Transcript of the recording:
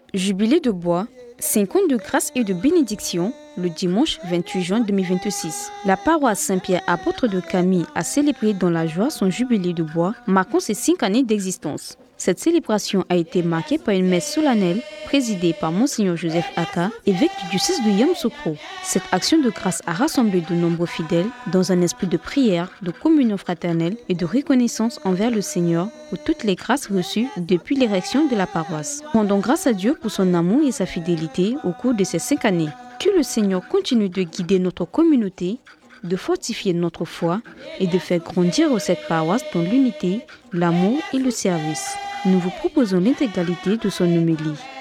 Jubilé de bois, 5 ans de grâce et de bénédiction, le dimanche 28 juin 2026. La paroisse Saint-Pierre apôtre de Camille a célébré dans la joie son jubilé de bois, marquant ses 5 années d'existence. Cette célébration a été marquée par une messe solennelle présidée par Monseigneur Joseph Aka, évêque du diocèse de Yamoussoukro. Cette action de grâce a rassemblé de nombreux fidèles dans un esprit de prière, de communion fraternelle et de reconnaissance envers le Seigneur pour toutes les grâces reçues depuis l'érection de la paroisse. Rendons grâce à Dieu pour son amour et sa fidélité au cours de ces 5 années. Que le Seigneur continue de guider notre communauté, de fortifier notre foi et de faire grandir cette paroisse dans l'unité, l'amour et le service. Nous vous proposons l'intégralité de son homélie.